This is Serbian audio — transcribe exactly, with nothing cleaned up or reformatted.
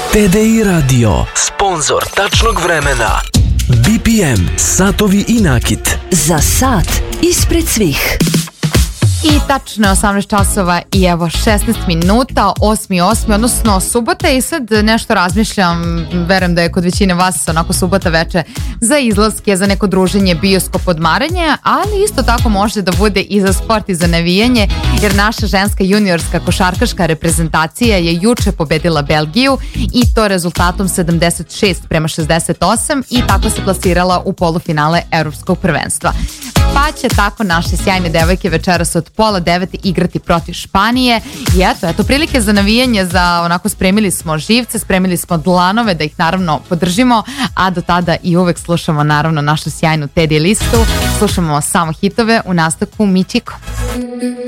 T D I Radio, sponzor tačnog vremena. B P M, satovi i nakit. Za sat ispred svih. I tačno je osamnaest časova i evo šesnaest minuta, osmi osmi, odnosno subota, i sad nešto razmišljam, verujem da je kod većine vas onako subota veče za izlaske, za neko druženje, bioskop, odmaranje, ali isto tako može da bude i za sport i za navijanje, jer naša ženska juniorska košarkaška reprezentacija je juče pobedila Belgiju i to rezultatom sedamdeset šest prema šezdeset osam i tako se plasirala u polufinale Evropskog prvenstva. Pa će tako naše sjajne devojke večeras od pola devet igrati protiv Španije i eto, eto prilike za navijanje, za onako spremili smo živce, spremili smo dlanove da ih naravno podržimo, a do tada i uvek slušamo naravno našu sjajnu T D I listu, slušamo samo hitove, u nastavku Mičiko.